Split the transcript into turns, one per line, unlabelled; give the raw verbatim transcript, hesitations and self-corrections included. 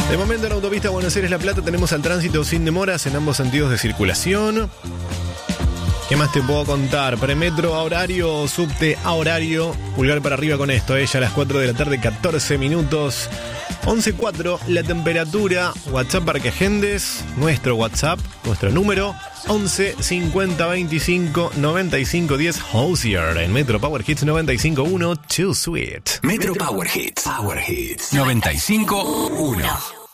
De momento en la autopista Buenos Aires-La Plata tenemos al tránsito sin demoras en ambos sentidos de circulación. ¿Qué más te puedo contar? Premetro a horario, subte a horario. Pulgar para arriba con esto, ella a las cuatro de la tarde, catorce minutos. once cuatro, la temperatura. WhatsApp para que agendes. Nuestro WhatsApp, nuestro número. once cincuenta veinticinco noventa y cinco diez. Hosier en Metro Power Hits noventa y cinco uno. Too Sweet.
Metro Power Hits. Power Hits noventa y cinco uno.